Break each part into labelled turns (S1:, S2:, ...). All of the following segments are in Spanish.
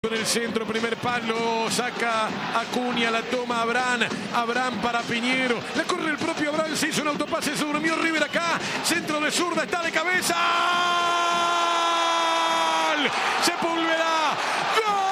S1: Con el centro, primer palo, saca Acuña, la toma Abraham, Abraham para Piñero, le corre el propio Abraham, se hizo un autopase, se durmió River acá, centro de zurda, está de cabeza, ¡gol! Sepúlveda, ¡gol!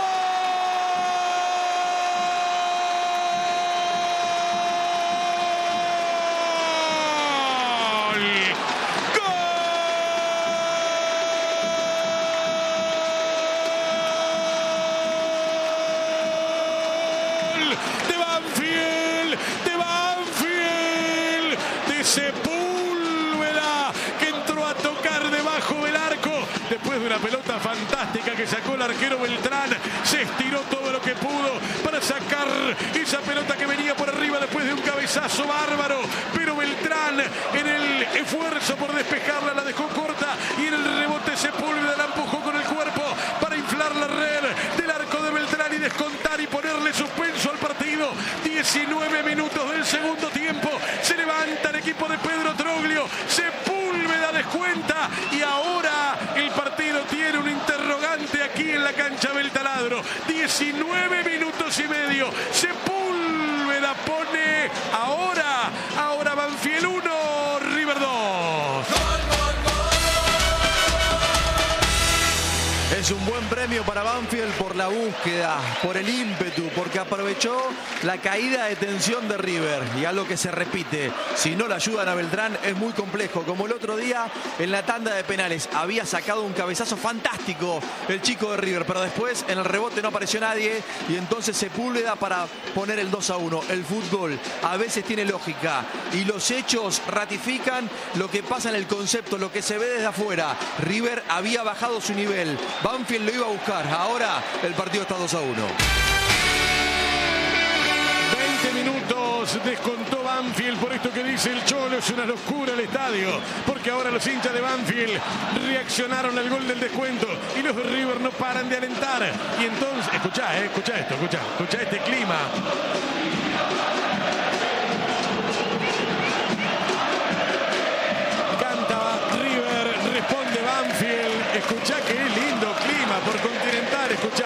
S1: De Banfield, de Sepúlveda, que entró a tocar debajo del arco, después de una pelota fantástica que sacó el arquero Beltrán, se estiró todo lo que pudo para sacar esa pelota que venía por arriba después de un cabezazo bárbaro, pero Beltrán en el esfuerzo por despejarla la dejó corta y en el rebote Sepúlveda la empujó con el cuerpo para inflar la red del arco de Beltrán y descontar y ponerle suspenso al partido. 19 minutos del segundo tiempo, se levanta el equipo de Pedro Troglio, Sepúlveda descuenta y ahora el partido tiene un interrogante aquí en la cancha del Taladro. 19 minutos y medio, Sepúlveda pone ahora Banfield 1, River 2.
S2: Es un buen premio para Banfield por la búsqueda, por el ímpetu, porque aprovechó la caída de tensión de River. Y algo que se repite, si no le ayudan a Beltrán es muy complejo. Como el otro día en la tanda de penales, había sacado un cabezazo fantástico el chico de River, pero después en el rebote no apareció nadie y entonces Sepúlveda para poner el 2-1. El fútbol a veces tiene lógica y los hechos ratifican lo que pasa en el concepto, lo que se ve desde afuera. River había bajado su nivel. Banfield lo iba a buscar. Ahora el partido está 2-1.
S1: 20 minutos descontó Banfield. Por esto que dice el Cholo, es una locura el estadio, porque ahora los hinchas de Banfield reaccionaron al gol del descuento y los de River no paran de alentar. Y entonces, escuchá esto, escuchá este clima. Canta River, responde Banfield. Escuchá que es lindo clima por Continental. Escuchá.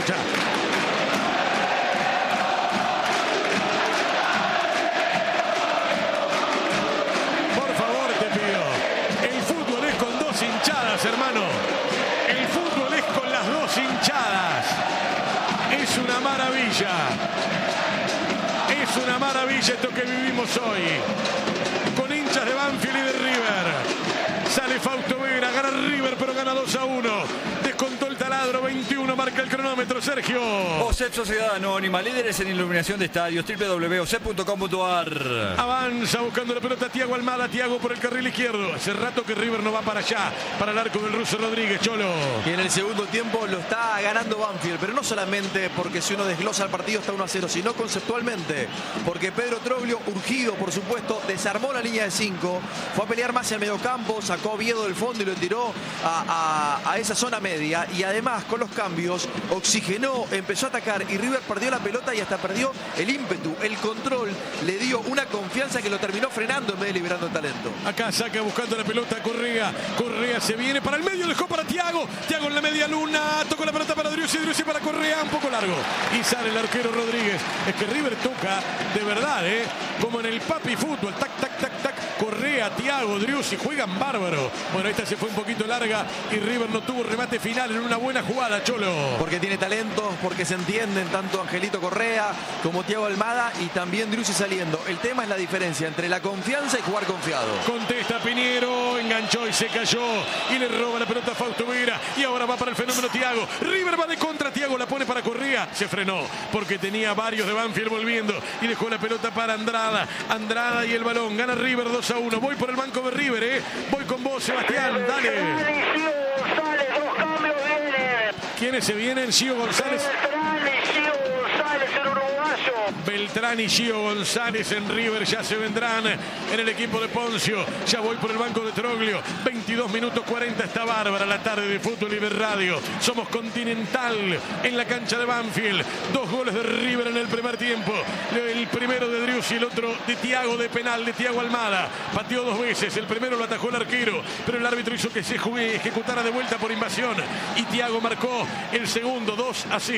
S1: Por favor, te pido. El fútbol es con dos hinchadas, hermano. El fútbol es con las dos hinchadas. Es una maravilla. Es una maravilla esto que vivimos hoy. Con hinchas de Banfield y de River. Sale Fausto Vera, gana River, pero gana 2-1. Descontó el Taladro, 21, marca el cronómetro, Sergio.
S3: OSEP Sociedad Anónima, líderes en iluminación de estadios, www.osep.com.ar.
S1: Avanza buscando la pelota Thiago Almada, Thiago por el carril izquierdo. Hace rato que River no va para allá, para el arco del ruso Rodríguez, Cholo.
S2: Y en el segundo tiempo lo está ganando Banfield, pero no solamente porque si uno desglosa el partido está 1-0, sino conceptualmente, porque Pedro Troglio, urgido por supuesto, desarmó la línea de 5, fue a pelear más hacia el mediocampo, sacó a Oviedo del fondo y lo tiró a esa zona media, y además con los cambios oxigenó, empezó a atacar y River perdió la pelota y hasta perdió el ímpetu, el control, le dio una confianza que lo terminó frenando en vez de liberando el talento.
S1: Acá saca buscando la pelota Correa se viene para el medio, dejó para Thiago en la media luna, tocó la pelota para Driussi para Correa, un poco largo y sale el arquero Rodríguez. Es que River toca de verdad, como en el papi fútbol, tac, Correa, Thiago, Driussi, juegan bárbaro. Bueno, esta se fue un poquito larga y River no tuvo remate final en una buena jugada, Cholo.
S2: Porque tiene talento, porque se entienden tanto Angelito Correa como Thiago Almada y también Driussi saliendo. El tema es la diferencia entre la confianza y jugar confiado.
S1: Contesta Piñero, enganchó y se cayó y le roba la pelota a Fausto Vera y ahora va para el fenómeno Thiago. River va de contra, Thiago la pone para Correa, se frenó porque tenía varios de Banfield volviendo y dejó la pelota para Andrada y el balón, gana River 2-1. Voy por el banco de River, voy con vos, Sebastián, dale.
S4: González, dos cambios vienen.
S1: ¿Quiénes se vienen? Gio González.
S4: Beltrán y Gio González, el uruguayo. uruguayo.
S1: Beltrán y Gio González en River ya se vendrán en el equipo de Poncio. Ya voy por el banco de Troglio. 22 minutos 40, está bárbara la tarde de Fútbol Libre Radio. Somos Continental en la cancha de Banfield. 2 goles de River en el primer tiempo. El primero de Driussi, el otro de Thiago, de penal de Thiago Almada. Pateó 2 veces. El primero lo atajó el arquero, pero el árbitro hizo que se ejecutara de vuelta por invasión. Y Thiago marcó el segundo, 2-0.